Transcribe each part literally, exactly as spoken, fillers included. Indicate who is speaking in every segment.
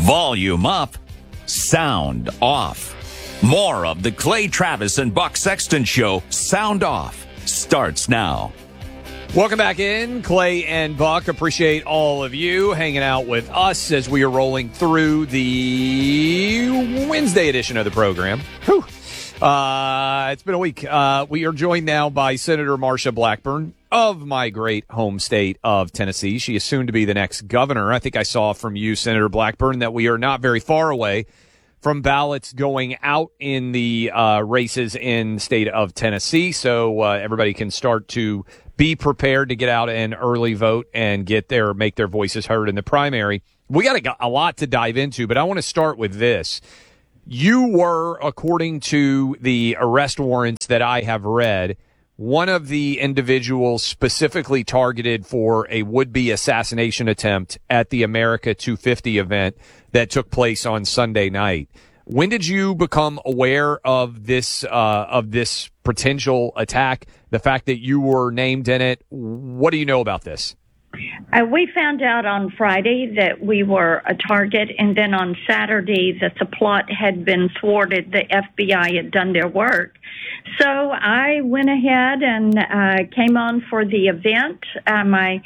Speaker 1: Volume up, sound off. More of the Clay Travis and Buck Sexton Show, Sound Off, starts now.
Speaker 2: Welcome back in, Clay and Buck. Appreciate all of you hanging out with us as we are rolling through the Wednesday edition of the program. Whew. Uh, it's been a week. Uh, we are joined now by Senator Marsha Blackburn of my great home state of Tennessee. She is soon to be the next governor. I think I saw from you, Senator Blackburn, that we are not very far away from ballots going out in the uh, races in the state of Tennessee. So uh, everybody can start to be prepared to get out and early vote and get their make their voices heard in the primary. We got a, a lot to dive into, but I want to start with this. You were, according to the arrest warrants that I have read, one of the individuals specifically targeted for a would-be assassination attempt at the America two fifty event that took place on Sunday night. When did you become aware of this uh, of this potential attack? The fact that you were named in it. What do you know about this?
Speaker 3: Uh, we found out on Friday that we were a target, and then on Saturday that the plot had been thwarted. The F B I had done their work. So I went ahead and uh, came on for the event. Uh, my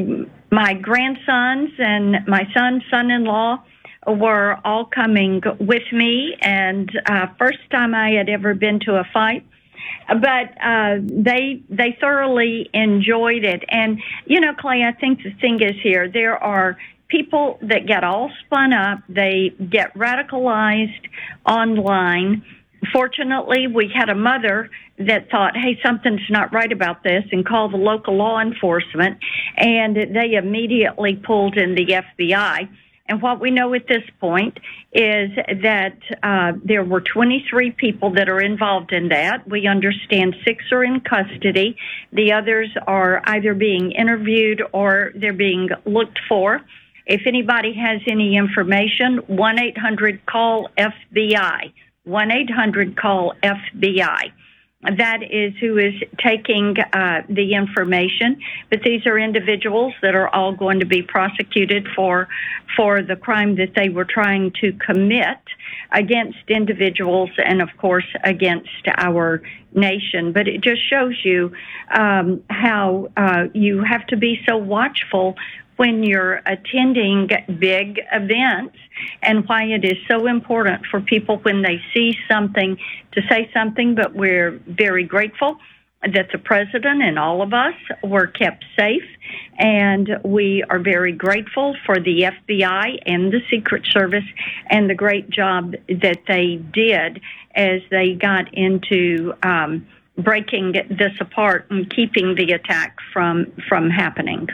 Speaker 3: my grandsons and my son, son-in-law were all coming with me, and uh, first time I had ever been to a fight. But uh, they they thoroughly enjoyed it. And, you know, Clay, I think the thing is here, there are people that get all spun up. They get radicalized online. Fortunately, we had a mother that thought, hey, something's not right about this, and called the local law enforcement, and they immediately pulled in the F B I. And what we know at this point is that uh, there were twenty-three people that are involved in that. We understand six are in custody. The others are either being interviewed or they're being looked for. If anybody has any information, one eight hundred call F B I. one eight hundred call F B I. That is who is taking uh, the information. But these are individuals that are all going to be prosecuted for for the crime that they were trying to commit against individuals and, of course, against our nation. But it just shows you um, how uh, you have to be so watchful when you're attending big events, and why it is so important for people when they see something to say something. But we're very grateful that the president and all of us were kept safe, and we are very grateful for the F B I and the Secret Service and the great job that they did as they got into um, breaking this apart and keeping the attack from from happening.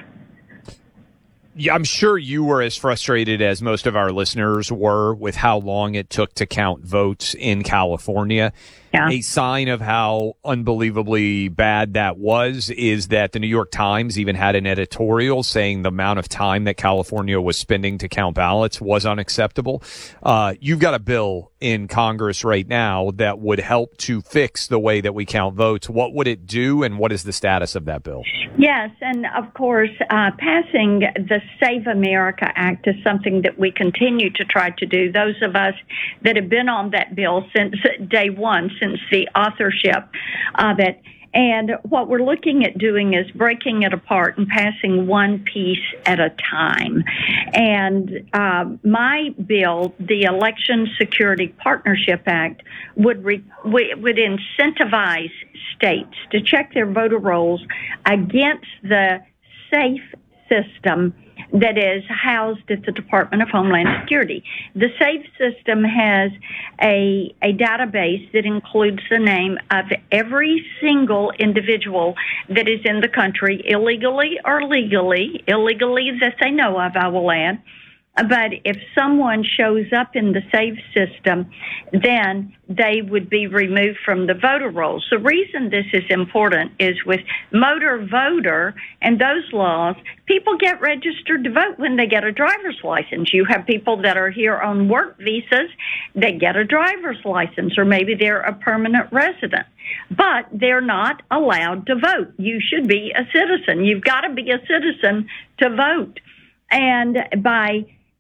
Speaker 2: Yeah, I'm sure you were as frustrated as most of our listeners were with how long it took to count votes in California. Yeah. A sign of how unbelievably bad that was is that the New York Times even had an editorial saying the amount of time that California was spending to count ballots was unacceptable. Uh, you've got a bill in Congress right now that would help to fix the way that we count votes. What would it do, and what is the status of that bill?
Speaker 3: Yes, and of course, uh, passing the Save America Act is something that we continue to try to do. Those of us that have been on that bill since day one, since the authorship of it. And what we're looking at doing is breaking it apart and passing one piece at a time. And uh, my bill, the Election Security Partnership Act, would re- would incentivize states to check their voter rolls against the SAFE system that is housed at the Department of Homeland Security. The SAFE system has a, a database that includes the name of every single individual that is in the country, illegally or legally, illegally that they know of, I will add. But if someone shows up in the SAFE system, then they would be removed from the voter rolls. The reason this is important is with motor voter and those laws, people get registered to vote when they get a driver's license. You have people that are here on work visas that get a driver's license, or maybe they're a permanent resident. But they're not allowed to vote. You should be a citizen. You've got to be a citizen to vote. And by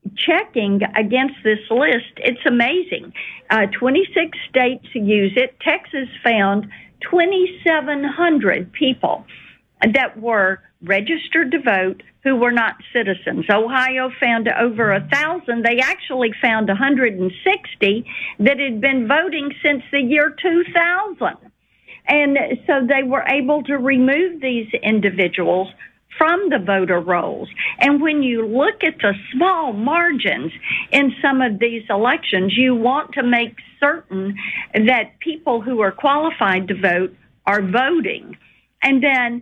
Speaker 3: checking against this list, it's amazing. Uh, twenty-six states use it. Texas found twenty-seven hundred people that were registered to vote who were not citizens. Ohio found over a thousand. They actually found one hundred sixty that had been voting since the year two thousand. And so they were able to remove these individuals from the voter rolls. And when you look at the small margins in some of these elections, you want to make certain that people who are qualified to vote are voting. And then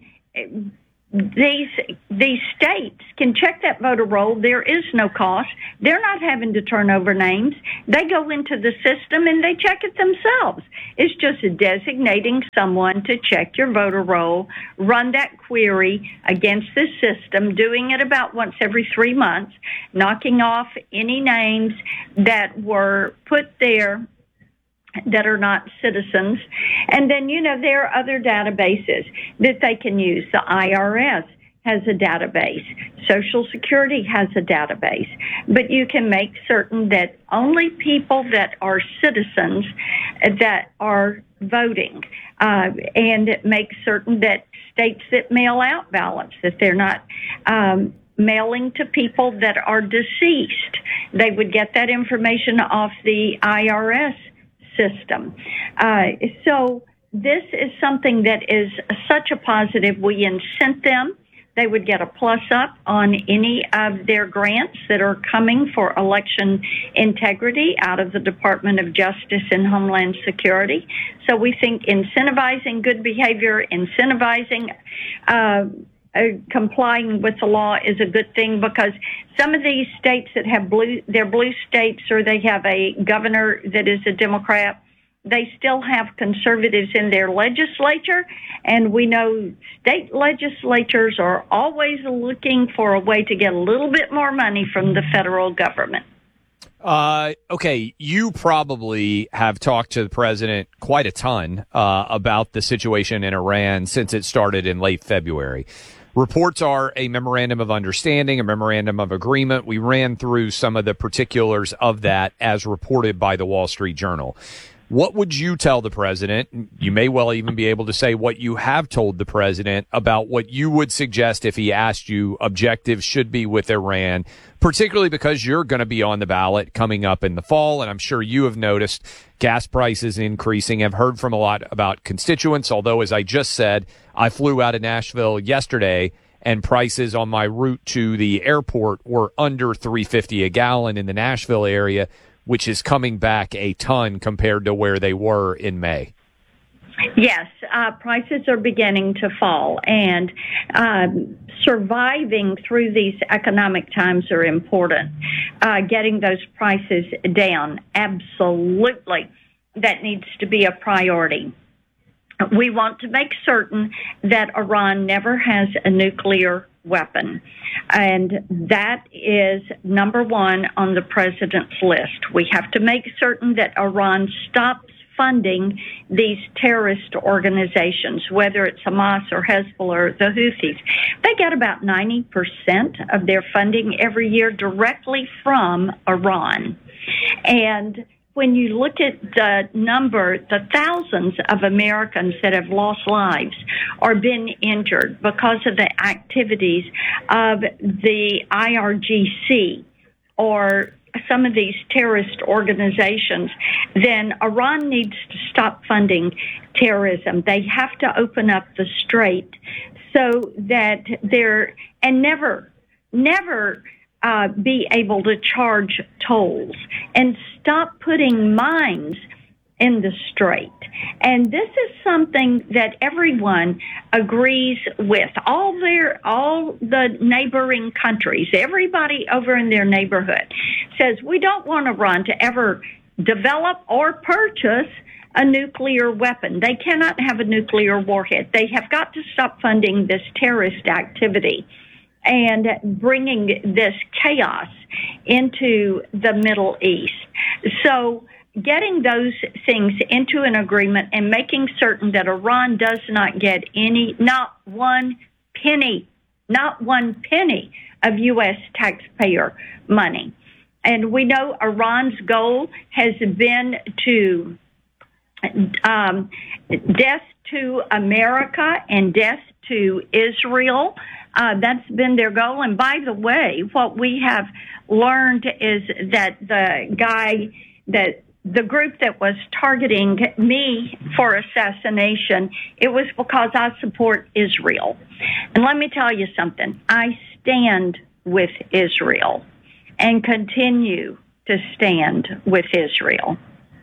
Speaker 3: these these states can check that voter roll. There is no cost. They're not having to turn over names. They go into the system and they check it themselves. It's just designating someone to check your voter roll, run that query against the system, doing it about once every three months, knocking off any names that were put there that are not citizens. And then, you know, there are other databases that they can use. The I R S has a database. Social Security has a database. But you can make certain that only people that are citizens that are voting, uh, and make certain that states that mail out ballots, that they're not um, mailing to people that are deceased. They would get that information off the I R S system. Uh, so this is something that is such a positive. We incent them. They would get a plus up on any of their grants that are coming for election integrity out of the Department of Justice and Homeland Security. So we think incentivizing good behavior, incentivizing uh, Uh, complying with the law is a good thing, because some of these states that have blue, they're blue states, or they have a governor that is a Democrat, they still have conservatives in their legislature, and we know state legislatures are always looking for a way to get a little bit more money from the federal government.
Speaker 2: Uh, okay, you probably have talked to the president quite a ton uh, about the situation in Iran since it started in late February. Reports are a memorandum of understanding, a memorandum of agreement. We ran through some of the particulars of that as reported by the Wall Street Journal. What would you tell the president? You may well even be able to say what you have told the president about what you would suggest if he asked you objectives should be with Iran, particularly because you're going to be on the ballot coming up in the fall. And I'm sure you have noticed gas prices increasing. I've heard from a lot about constituents, although, as I just said, I flew out of Nashville yesterday and prices on my route to the airport were under three fifty a gallon in the Nashville area, which is coming back a ton compared to where they were in May.
Speaker 3: Yes, uh, prices are beginning to fall, and um, surviving through these economic times are important. Uh, getting those prices down, absolutely, that needs to be a priority. We want to make certain that Iran never has a nuclear weapon. And that is number one on the president's list. We have to make certain that Iran stops funding these terrorist organizations, whether it's Hamas or Hezbollah or the Houthis. They get about ninety percent of their funding every year directly from Iran. And when you look at the number, the thousands of Americans that have lost lives or been injured because of the activities of the I R G C or some of these terrorist organizations, then Iran needs to stop funding terrorism. They have to open up the strait so that they're, and never, never uh, be able to charge tolls, and stop putting mines in the strait. And this is something that everyone agrees with. All their, all the neighboring countries, everybody over in their neighborhood says, we don't want Iran to ever develop or purchase a nuclear weapon. They cannot have a nuclear warhead. They have got to stop funding this terrorist activity and bringing this chaos into the Middle East. So getting those things into an agreement and making certain that Iran does not get any, not one penny, not one penny of U S taxpayer money. and we know Iran's goal has been to um, death to America and death to Israel. Uh, that's been their goal. And by the way, what we have learned is that the guy that the group that was targeting me for assassination, it was because I support Israel. And let me tell you something. I stand with Israel and continue to stand with Israel.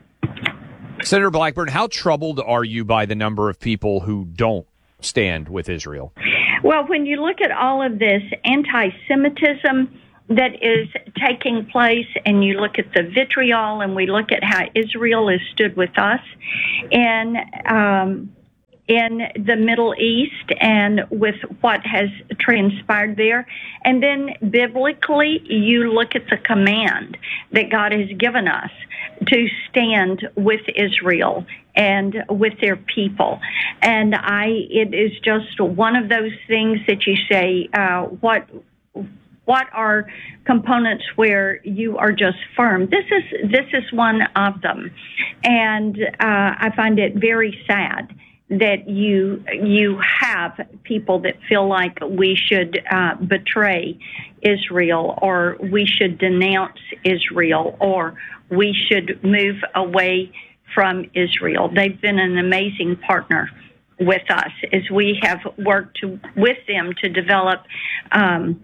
Speaker 2: Senator Blackburn, how troubled are you by the number of people who don't stand with Israel?
Speaker 3: Well, when you look at all of this anti-Semitism that is taking place, and you look at the vitriol, and we look at how Israel has stood with us in um, in the Middle East and with what has transpired there, and then biblically you look at the command that God has given us to stand with Israel and with their people. And I, it is just one of those things that you say, uh, what, what are components where you are just firm? This is, this is one of them. And, uh, I find it very sad that you, you have people that feel like we should, uh, betray Israel, or we should denounce Israel, or we should move away from Israel. They've been an amazing partner with us as we have worked to, with them to develop um,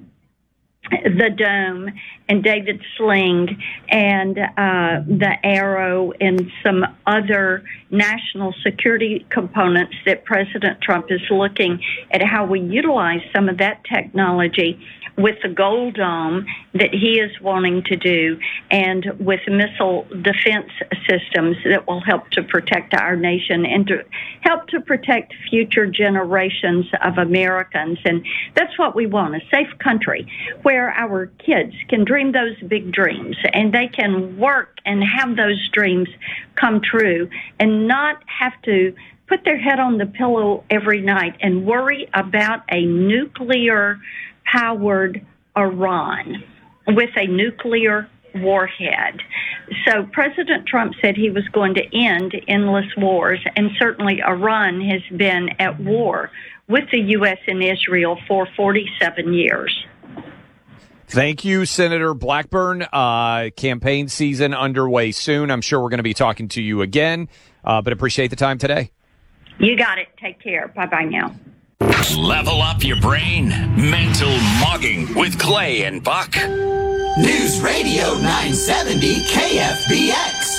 Speaker 3: the Dome and David Sling and uh, the Arrow and some other national security components that President Trump is looking at how we utilize some of that technology with the Gold Dome that he is wanting to do, and with missile defense systems that will help to protect our nation and to help to protect future generations of Americans. And that's what we want, a safe country where our kids can dream those big dreams and they can work and have those dreams come true and not have to put their head on the pillow every night and worry about a nuclear powered Iran with a nuclear warhead. So President Trump said he was going to end endless wars, and certainly Iran has been at war with the U S and Israel for forty-seven years.
Speaker 2: Thank you, Senator Blackburn. Uh, campaign season underway soon. I'm sure we're going to be talking to you again, uh, but appreciate the time today.
Speaker 3: You got it. Take care. Bye-bye now.
Speaker 1: Level up your brain. Mental mugging with Clay and Buck.
Speaker 4: News Radio nine seventy K F B X.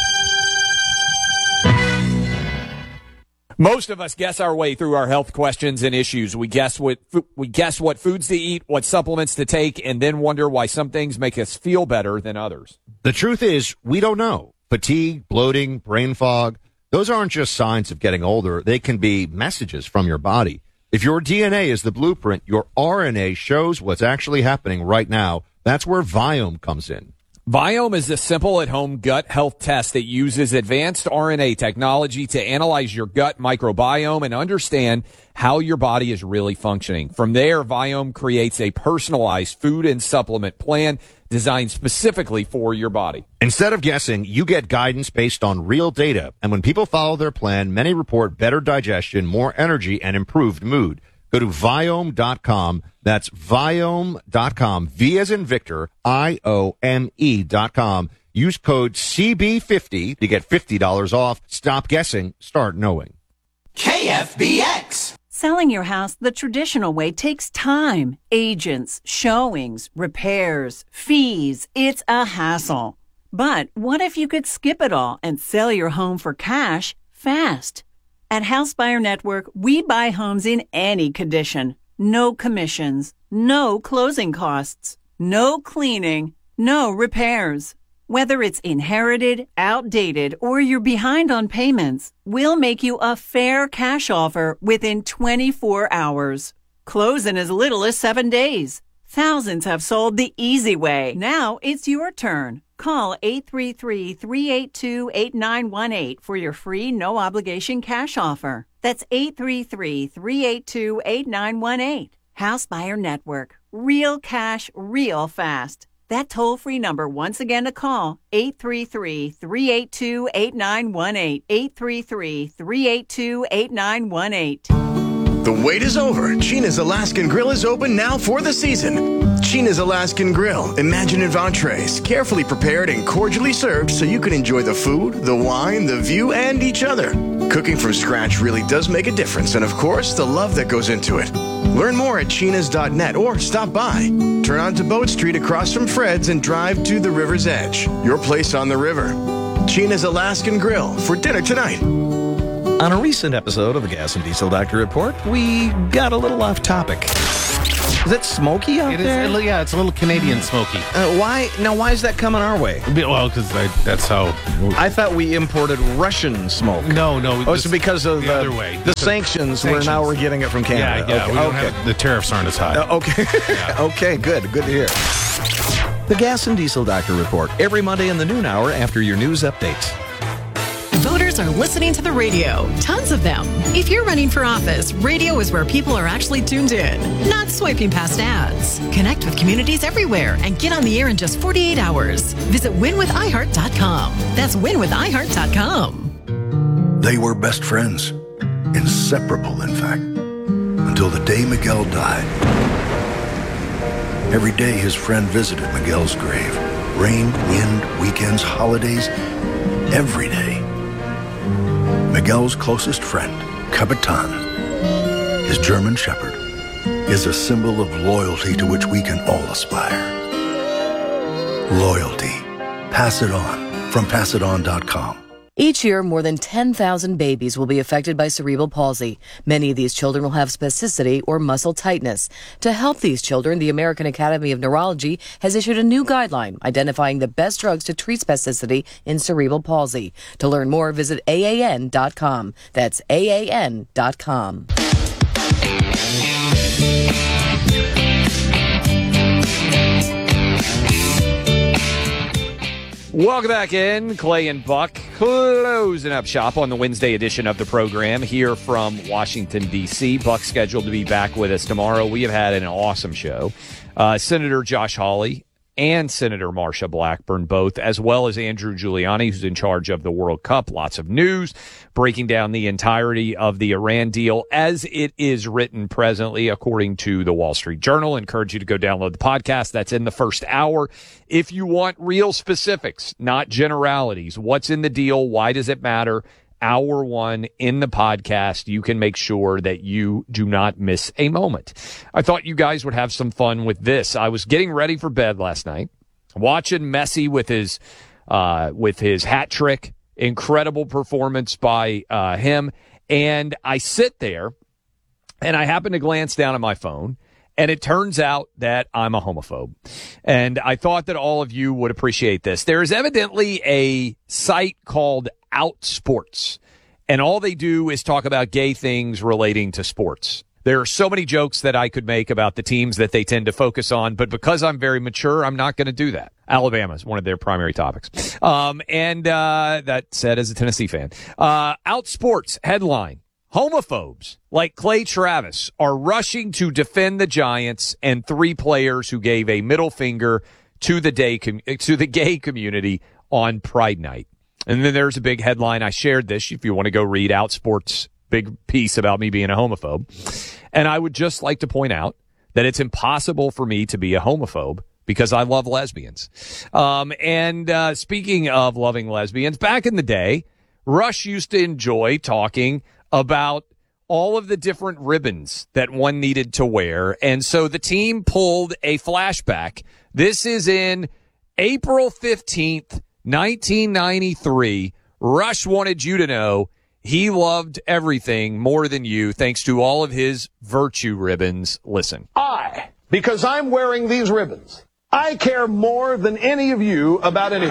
Speaker 2: Most of us guess our way through our health questions and issues. We guess what we guess what foods to eat, what supplements to take, and then wonder why some things make us feel better than others.
Speaker 5: The truth is, we don't know. Fatigue, bloating, brain fog, those aren't just signs of getting older. They can be messages from your body. If your D N A is the blueprint, your R N A shows what's actually happening right now. That's where Viome comes in.
Speaker 2: Viome is a simple at-home gut health test that uses advanced R N A technology to analyze your gut microbiome and understand how your body is really functioning. From there, Viome creates a personalized food and supplement plan designed specifically for your body.
Speaker 5: Instead of guessing, you get guidance based on real data. And when people follow their plan, many report better digestion, more energy, and improved mood. Go to Viome dot com. That's Viome dot com. V as in Victor, I O M E dot com. Use code C B fifty to get fifty dollars off. Stop guessing. Start knowing.
Speaker 4: K F B X.
Speaker 6: Selling your house the traditional way takes time, agents, showings, repairs, fees. It's a hassle. But what if you could skip it all and sell your home for cash fast? At House Buyer Network, we buy homes in any condition. No commissions, no closing costs, no cleaning, no repairs. Whether it's inherited, outdated, or you're behind on payments, we'll make you a fair cash offer within twenty-four hours. Close in as little as seven days. Thousands have sold the easy way. Now it's your turn. Call eight three three, three eight two, eight nine one eight for your free no-obligation cash offer. That's eight three three, three eight two, eight nine one eight. House Buyer Network. Real cash, real fast. That toll-free number, once again to call, eight three three, three eight two, eight nine one eight, eight three three, three eight two, eight nine one eight.
Speaker 7: The wait is over. China's Alaskan Grill is open now for the season. China's Alaskan Grill, imaginative entrees, carefully prepared and cordially served so you can enjoy the food, the wine, the view, and each other. Cooking from scratch really does make a difference, and of course, the love that goes into it. Learn more at chinas dot net or stop by. Turn onto Boat Street across from Fred's and drive to the river's edge. Your place on the river. China's Alaskan Grill for dinner tonight.
Speaker 8: On a recent episode of the Gas and Diesel Doctor Report, we got a little off topic. Is it smoky out
Speaker 9: It
Speaker 8: there?
Speaker 9: is, yeah, it's a little Canadian smoky.
Speaker 8: Uh, why? Now, why is that coming our way?
Speaker 9: Well, because that's how.
Speaker 8: I thought we imported Russian smoke.
Speaker 9: No, no.
Speaker 8: Oh, it's because of
Speaker 9: the
Speaker 8: uh,
Speaker 9: other way.
Speaker 8: The
Speaker 9: So-
Speaker 8: sanctions, where now we're getting it from
Speaker 9: Yeah,
Speaker 8: Canada.
Speaker 9: yeah.
Speaker 8: Okay.
Speaker 9: We don't
Speaker 8: okay.
Speaker 9: have, the tariffs aren't as high.
Speaker 8: Uh, okay. Okay, good. Good to hear. The Gas and Diesel Doctor Report, every Monday in the noon hour after your news updates.
Speaker 10: Voters are listening to the radio, tons of them. If you're running for office, radio is where people are actually tuned in, not swiping past ads. Connect with communities everywhere and get on the air in just forty-eight hours. Visit win with i heart dot com. That's win with i heart dot com.
Speaker 11: They were best friends, inseparable, in fact, until the day Miguel died. Every day his friend visited Miguel's grave. Rain, wind, weekends, holidays, every day. Miguel's closest friend, Capitan, his German Shepherd, is a symbol of loyalty to which we can all aspire. Loyalty. Pass it on from pass it on dot com.
Speaker 12: Each year, more than ten thousand babies will be affected by cerebral palsy. Many of these children will have spasticity or muscle tightness. To help these children, the American Academy of Neurology has issued a new guideline identifying the best drugs to treat spasticity in cerebral palsy. To learn more, visit A A N dot com. That's A A N dot com.
Speaker 2: Welcome back in. Clay and Buck closing up shop on the Wednesday edition of the program here from Washington, D C Buck's scheduled to be back with us tomorrow. We have had an awesome show. Uh, Senator Josh Hawley and Senator Marsha Blackburn both, as well as Andrew Giuliani, who's in charge of the World Cup. Lots of news, breaking down the entirety of the Iran deal as it is written presently, according to the Wall Street Journal. Encourage you to go download the podcast. That's in the first hour. If you want real specifics, not generalities, what's in the deal? Why does it matter? Hour one in the podcast, you can make sure that you do not miss a moment. I thought you guys would have some fun with this. I was getting ready for bed last night, watching Messi with his uh, with his hat trick, incredible performance by uh, him, and I sit there, and I happen to glance down at my phone, and it turns out that I'm a homophobe. And I thought that all of you would appreciate this. There is evidently a site called Outsports, and all they do is talk about gay things relating to sports. There are so many jokes that I could make about the teams that they tend to focus on, but because I'm very mature, I'm not going to do that. Alabama is one of their primary topics. Um, and uh, that said, as a Tennessee fan, uh, Outsports headline: homophobes like Clay Travis are rushing to defend the Giants and three players who gave a middle finger to the day com- to the gay community on Pride Night. And then there's a big headline. I shared this if you want to go read Outsports' big piece about me being a homophobe. And I would just like to point out that it's impossible for me to be a homophobe because I love lesbians. Um, and uh, speaking of loving lesbians, back in the day, Rush used to enjoy talking about all of the different ribbons that one needed to wear. And so the team pulled a flashback. This is in April fifteenth, nineteen ninety-three. Rush wanted you to know he loved everything more than you, thanks to all of his virtue ribbons. Listen.
Speaker 13: I, because I'm wearing these ribbons, I care more than any of you about anything.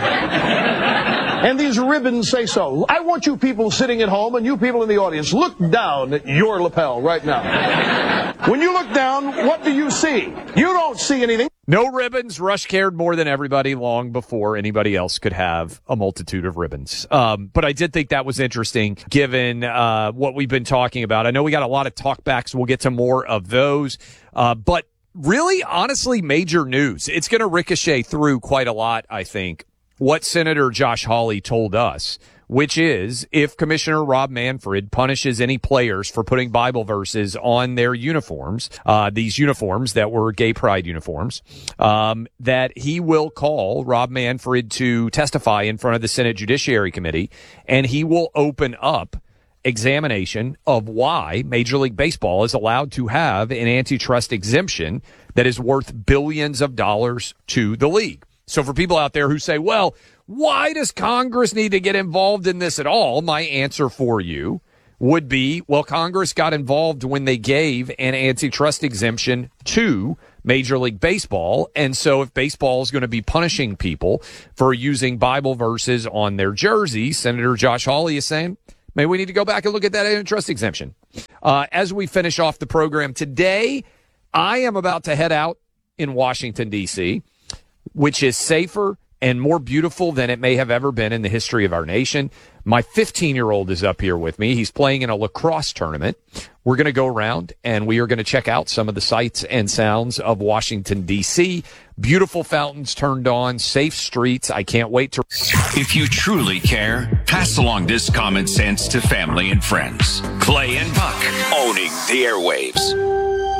Speaker 13: And these ribbons say so. I want you people sitting at home and you people in the audience, look down at your lapel right now. When you look down, what do you see? You don't see anything.
Speaker 2: No ribbons. Rush cared more than everybody long before anybody else could have a multitude of ribbons. Um, but I did think that was interesting given uh, what we've been talking about. I know we got a lot of talkbacks. We'll get to more of those. Uh, but really, honestly, major news. It's going to ricochet through quite a lot, I think, what Senator Josh Hawley told us, which is if Commissioner Rob Manfred punishes any players for putting Bible verses on their uniforms, uh, these uniforms that were gay pride uniforms, um, that he will call Rob Manfred to testify in front of the Senate Judiciary Committee, and he will open up examination of why Major League Baseball is allowed to have an antitrust exemption that is worth billions of dollars to the league. So for people out there who say, well, why does Congress need to get involved in this at all? My answer for you would be, well, Congress got involved when they gave an antitrust exemption to Major League Baseball. And so if baseball is going to be punishing people for using Bible verses on their jerseys, Senator Josh Hawley is saying, maybe we need to go back and look at that antitrust exemption. Uh, as we finish off the program today, I am about to head out in Washington, D C, which is safer and more beautiful than it may have ever been in the history of our nation. My fifteen-year-old is up here with me. He's playing in a lacrosse tournament. We're going to go around, and we are going to check out some of the sights and sounds of Washington, D C. Beautiful fountains turned on, safe streets. I can't wait to...
Speaker 1: If you truly care, pass along this common sense to family and friends. Clay and Buck, owning the airwaves.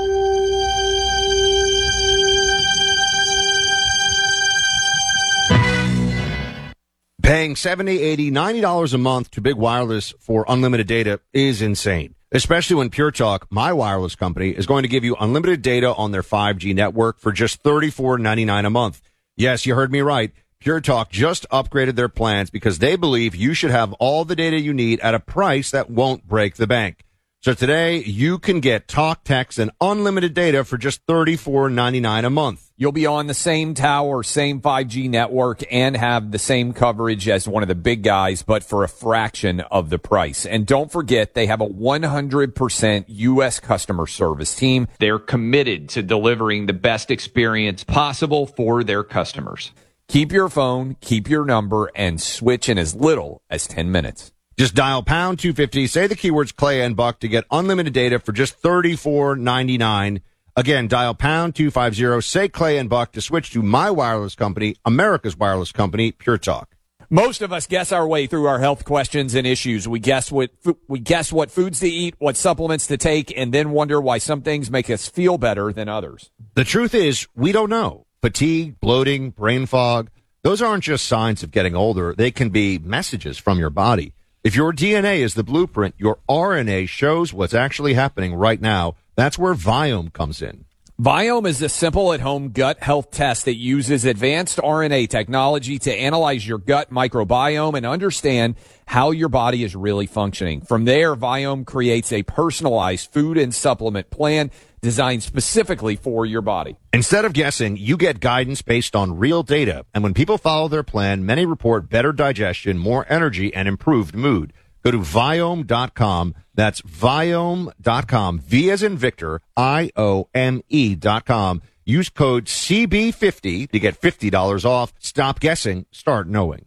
Speaker 5: Paying seventy dollars, eighty dollars, ninety dollars a month to Big Wireless for unlimited data is insane, especially when Pure Talk, my wireless company, is going to give you unlimited data on their five G network for just thirty-four ninety-nine a month. Yes, you heard me right. Pure Talk just upgraded their plans because they believe you should have all the data you need at a price that won't break the bank. So today, you can get talk, text, and unlimited data for just thirty-four ninety-nine a month.
Speaker 2: You'll be on the same tower, same five G network, and have the same coverage as one of the big guys, but for a fraction of the price. And don't forget, they have a one hundred percent U S customer service team. They're committed to delivering the best experience possible for their customers. Keep your phone, keep your number, and switch in as little as ten minutes.
Speaker 5: Just dial pound two fifty, say the keywords Clay and Buck to get unlimited data for just thirty-four ninety-nine. Again, dial pound two fifty, say Clay and Buck to switch to my wireless company, America's wireless company, Pure Talk.
Speaker 2: Most of us guess our way through our health questions and issues. We guess what we guess what foods to eat, what supplements to take, and then wonder why some things make us feel better than others.
Speaker 5: The truth is, we don't know. Fatigue, bloating, brain fog, those aren't just signs of getting older. They can be messages from your body. If your D N A is the blueprint, your R N A shows what's actually happening right now. That's where Viome comes in.
Speaker 2: Viome is a simple at-home gut health test that uses advanced R N A technology to analyze your gut microbiome and understand how your body is really functioning. From there, Viome creates a personalized food and supplement plan designed specifically for your body.
Speaker 5: Instead of guessing, you get guidance based on real data. And when people follow their plan, many report better digestion, more energy, and improved mood. Go to Viome dot com. That's Viome dot com. V as in Victor, I O M E dot com. Use code C B fifty to get fifty dollars off. Stop guessing. Start knowing.